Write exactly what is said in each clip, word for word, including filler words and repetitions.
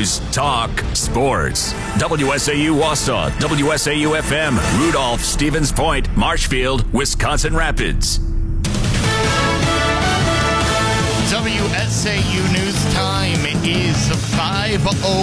News Talk Sports. W S A U Wausau, W S A U F M, Rudolph, Stevens Point, Marshfield, Wisconsin Rapids. W S A U News Time is five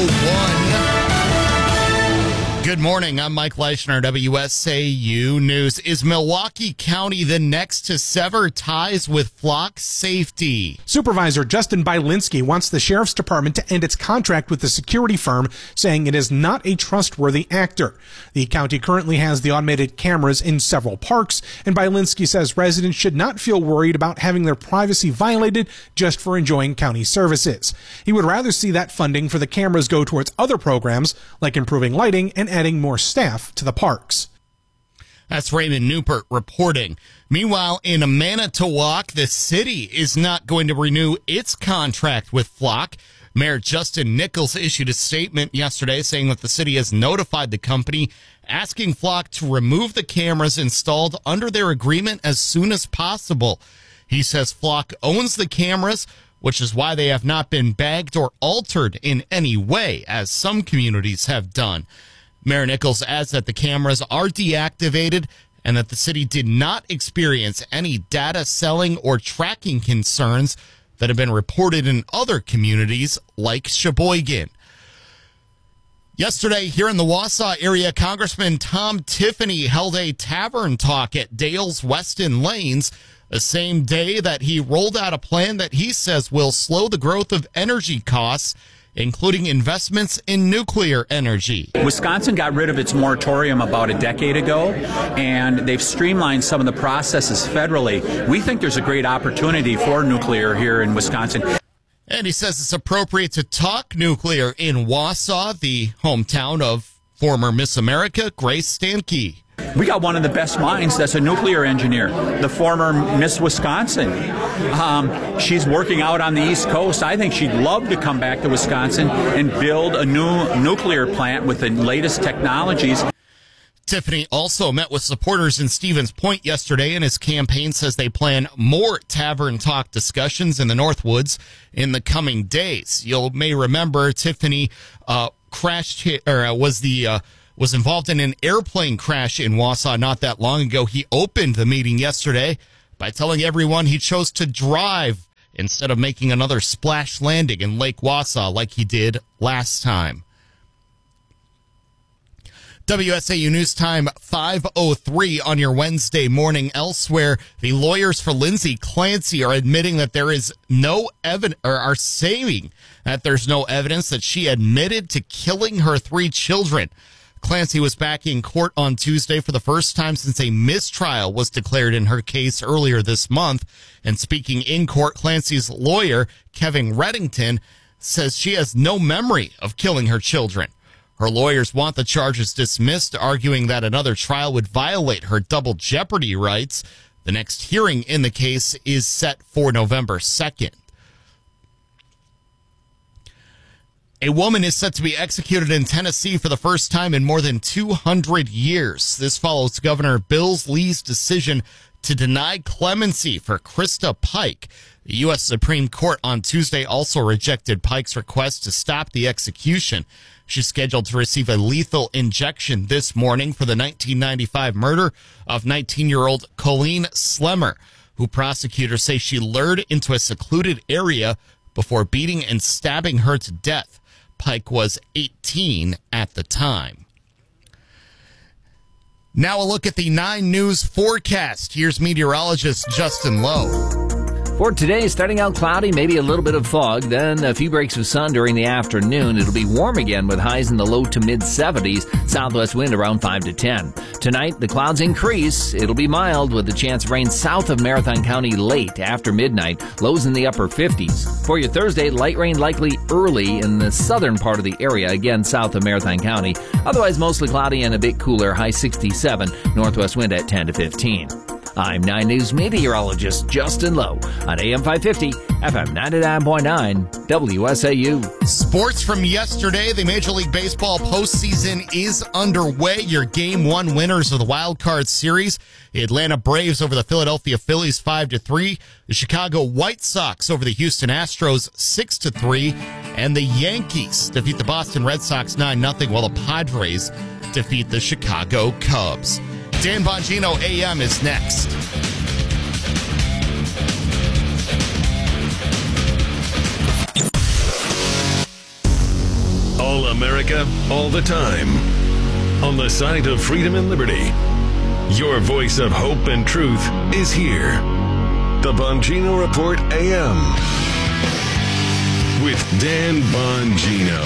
oh one. Good morning. I'm Mike Leischner, W S A U News. Is Milwaukee County the next to sever ties with flock safety? Supervisor Justin Bielinski wants the Sheriff's Department to end its contract with the security firm, saying it is not a trustworthy actor. The county currently has the automated cameras in several parks, and Bielinski says residents should not feel worried about having their privacy violated just for enjoying county services. He would rather see that funding for the cameras go towards other programs, like improving lighting and adding more staff to the parks. That's Raymond Newport reporting. Meanwhile, in Manitowoc, the city is not going to renew its contract with Flock. Mayor Justin Nichols issued a statement yesterday saying that the city has notified the company, asking Flock to remove the cameras installed under their agreement as soon as possible. He says Flock owns the cameras, which is why they have not been bagged or altered in any way, as some communities have done. Mayor Nichols adds that the cameras are deactivated and that the city did not experience any data selling or tracking concerns that have been reported in other communities like Sheboygan. Yesterday, here in the Wausau area, Congressman Tom Tiffany held a tavern talk at Dale's Weston Lanes, the same day that he rolled out a plan that he says will slow the growth of energy costs, including investments in nuclear energy. Wisconsin got rid of its moratorium about a decade ago, and they've streamlined some of the processes federally. We think there's a great opportunity for nuclear here in Wisconsin. And he says it's appropriate to talk nuclear in Wausau, the hometown of former Miss America, Grace Stanke. We got one of the best minds that's a nuclear engineer, the former Miss Wisconsin. Um, she's working out on the East Coast. I think she'd love to come back to Wisconsin and build a new nuclear plant with the latest technologies. Tiffany also met with supporters in Stevens Point yesterday, and his campaign says they plan more tavern talk discussions in the Northwoods in the coming days. You may remember Tiffany uh, crashed or uh, was the uh, was involved in an airplane crash in Wausau not that long ago. He opened the meeting yesterday by telling everyone he chose to drive instead of making another splash landing in Lake Wausau like he did last time. W S A U News Time five oh three on your Wednesday morning. Elsewhere, the lawyers for Lindsay Clancy are admitting that there is no evidence, or are saying that there's no evidence that she admitted to killing her three children. Clancy was back in court on Tuesday for the first time since a mistrial was declared in her case earlier this month. And speaking in court, Clancy's lawyer, Kevin Reddington, says she has no memory of killing her children. Her lawyers want the charges dismissed, arguing that another trial would violate her double jeopardy rights. The next hearing in the case is set for November second. A woman is set to be executed in Tennessee for the first time in more than two hundred years. This follows Governor Bill Lee's decision to deny clemency for Krista Pike. The U S Supreme Court on Tuesday also rejected Pike's request to stop the execution. She's scheduled to receive a lethal injection this morning for the nineteen ninety-five murder of nineteen-year-old Colleen Slemmer, who prosecutors say she lured into a secluded area before beating and stabbing her to death. Pike was eighteen at the time. Now a look at the nine News forecast. Here's meteorologist Justin Lowe. For today, starting out cloudy, maybe a little bit of fog, then a few breaks of sun during the afternoon. It'll be warm again with highs in the low to mid seventies, southwest wind around five to ten. Tonight, the clouds increase. It'll be mild with a chance of rain south of Marathon County late after midnight, lows in the upper fifties. For your Thursday, light rain likely early in the southern part of the area, again south of Marathon County. Otherwise, mostly cloudy and a bit cooler, high sixty-seven, northwest wind at ten to fifteen. I'm nine News meteorologist Justin Lowe on A M five fifty, F M ninety-nine point nine, W S A U. Sports from yesterday. The Major League Baseball postseason is underway. Your Game One winners of the Wild Card Series: the Atlanta Braves over the Philadelphia Phillies five to three, the Chicago White Sox over the Houston Astros six to three, And the Yankees defeat the Boston Red Sox nine nothing, while the Padres defeat the Chicago Cubs. Dan Bongino A M is next. All America, all the time. On the side of freedom and liberty. Your voice of hope and truth is here. The Bongino Report A M. With Dan Bongino.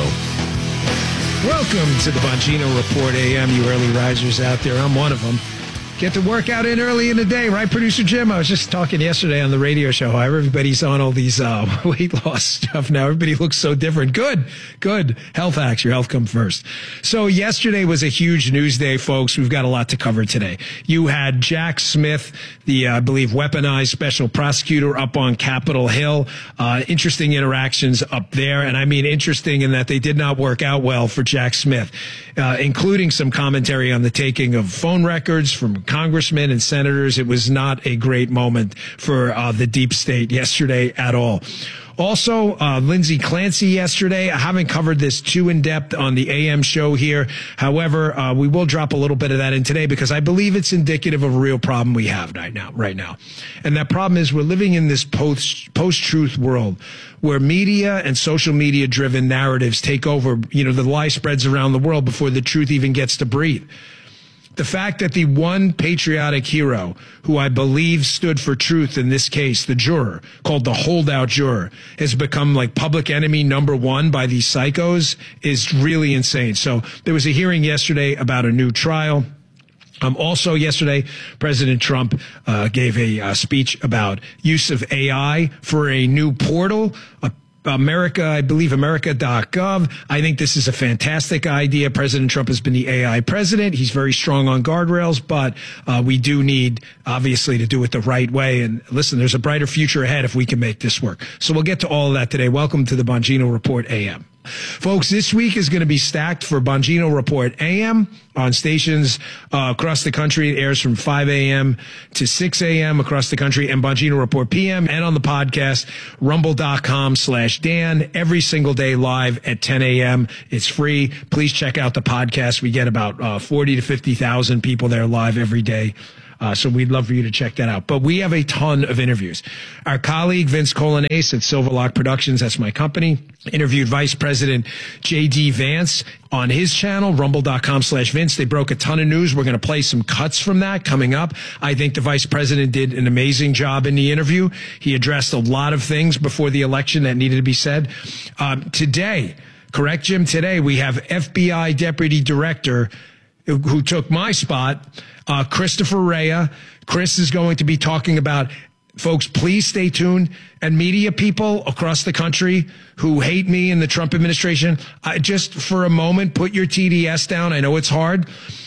Welcome to the Bongino Report A M, you early risers out there. I'm one of them. Get the workout in early in the day, right, Producer Jim? I was just talking yesterday on the radio show how everybody's on all these uh, weight loss stuff now. Everybody looks so different. Good, good. Health hacks. Your health comes first. So yesterday was a huge news day, folks. We've got a lot to cover today. You had Jack Smith, the, uh, I believe, weaponized special prosecutor up on Capitol Hill. Uh, interesting interactions up there. And I mean interesting in that they did not work out well for Jack Smith, uh, including some commentary on the taking of phone records from congressmen and senators. It was not a great moment for uh, the deep state yesterday at all. Also, uh, Lindsay Clancy yesterday. I haven't covered this too in depth on the A M show here. However, uh, we will drop a little bit of that in today because I believe it's indicative of a real problem we have right now, right now. And that problem is we're living in this post, post-truth world where media and social media driven narratives take over. You know, the lie spreads around the world before the truth even gets to breathe. The fact that the one patriotic hero who I believe stood for truth in this case, the juror, called the holdout juror, has become like public enemy number one by these psychos is really insane. So there was a hearing yesterday about a new trial. Um, also yesterday, President Trump uh, gave a uh, speech about use of A I for a new portal, a America, I believe America dot gov. I think this is a fantastic idea. President Trump has been the A I president. He's very strong on guardrails, but uh, we do need, obviously, to do it the right way. And listen, there's a brighter future ahead if we can make this work. So we'll get to all of that today. Welcome to the Bongino Report A M. Folks, this week is going to be stacked for Bongino Report A M on stations uh, across the country. It airs from five a.m. to six a.m. across the country, and Bongino Report P M, and on the podcast, rumble.com slash Dan, every single day live at ten a.m. It's free. Please check out the podcast. We get about uh, forty to fifty thousand people there live every day. Uh, so we'd love for you to check that out. But we have a ton of interviews. Our colleague, Vince Colonnese at Silverlock Productions, that's my company, interviewed Vice President J D. Vance on his channel, rumble.com slash Vince. They broke a ton of news. We're going to play some cuts from that coming up. I think the Vice President did an amazing job in the interview. He addressed a lot of things before the election that needed to be said. Um, today, correct, Jim? Today, we have F B I Deputy Director who, who took my spot, Uh, Christopher Rea. Chris is going to be talking about, folks, please stay tuned. And media people across the country who hate me and the Trump administration, I, just for a moment, put your T D S down. I know it's hard,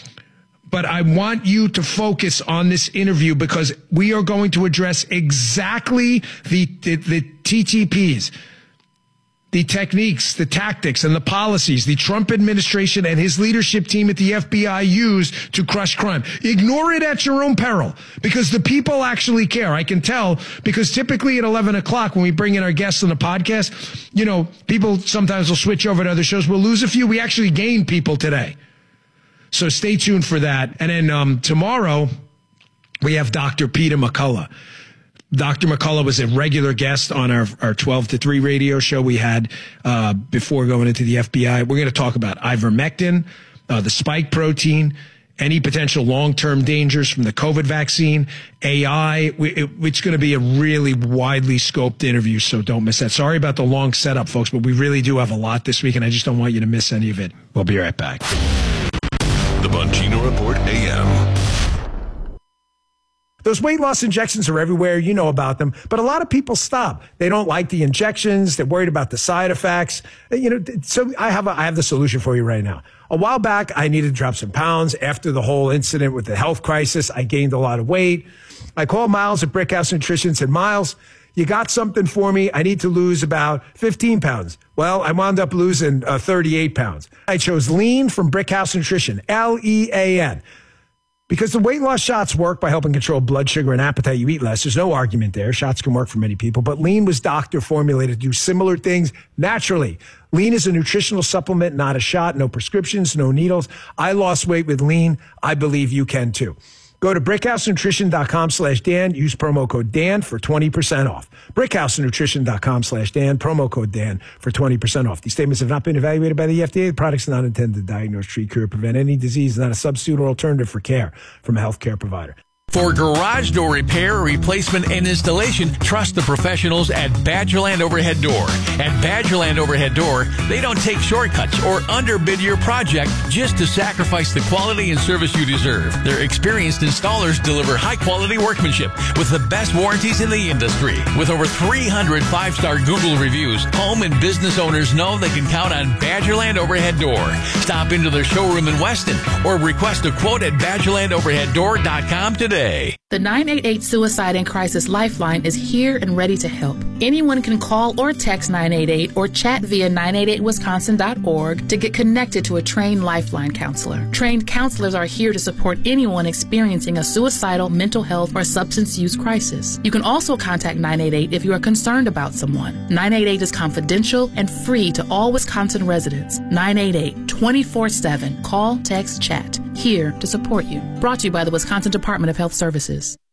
but I want you to focus on this interview because we are going to address exactly the, the, the T T Ps, the techniques, the tactics, and the policies the Trump administration and his leadership team at the F B I used to crush crime. Ignore it at your own peril because the people actually care. I can tell because typically at eleven o'clock when we bring in our guests on the podcast, you know, people sometimes will switch over to other shows. We'll lose a few. We actually gain people today. So stay tuned for that. And then um, tomorrow we have Doctor Peter McCullough. Doctor McCullough was a regular guest on our, our twelve to three radio show we had uh, before going into the F B I. We're going to talk about ivermectin, uh, the spike protein, any potential long-term dangers from the COVID vaccine, A I. We, it, it's going to be a really widely scoped interview, so don't miss that. Sorry about the long setup, folks, but we really do have a lot this week, and I just don't want you to miss any of it. We'll be right back. The Bongino Report A M. Those weight loss injections are everywhere. You know about them. But a lot of people stop. They don't like the injections. They're worried about the side effects. You know, so I have a, I have the solution for you right now. A while back, I needed to drop some pounds. After the whole incident with the health crisis, I gained a lot of weight. I called Miles at Brickhouse Nutrition and said, Miles, you got something for me? I need to lose about fifteen pounds. Well, I wound up losing uh, thirty-eight pounds. I chose Lean from Brickhouse Nutrition, L E A N. Because the weight loss shots work by helping control blood sugar and appetite. You eat less. There's no argument there. Shots can work for many people. But Lean was doctor formulated to do similar things naturally. Lean is a nutritional supplement, not a shot. No prescriptions, no needles. I lost weight with Lean. I believe you can too. Go to brickhousenutrition.com slash Dan. Use promo code Dan for twenty percent off. brickhousenutrition.com slash Dan. Promo code Dan for twenty percent off. These statements have not been evaluated by the F D A. The products are not intended to diagnose, treat, cure, prevent any disease. Not a substitute or alternative for care from a healthcare provider. For garage door repair, replacement, and installation, trust the professionals at Badgerland Overhead Door. At Badgerland Overhead Door, they don't take shortcuts or underbid your project just to sacrifice the quality and service you deserve. Their experienced installers deliver high-quality workmanship with the best warranties in the industry. With over three hundred five-star Google reviews, home and business owners know they can count on Badgerland Overhead Door. Stop into their showroom in Weston or request a quote at badgerland overhead door dot com today. The nine eight eight Suicide and Crisis Lifeline is here and ready to help. Anyone can call or text nine eight eight or chat via nine eight eight wisconsin dot org to get connected to a trained Lifeline counselor. Trained counselors are here to support anyone experiencing a suicidal, mental health, or substance use crisis. You can also contact nine eight eight if you are concerned about someone. nine eight eight is confidential and free to all Wisconsin residents. nine eight eight, twenty-four seven. Call, text, chat. Here to support you. Brought to you by the Wisconsin Department of Health Services.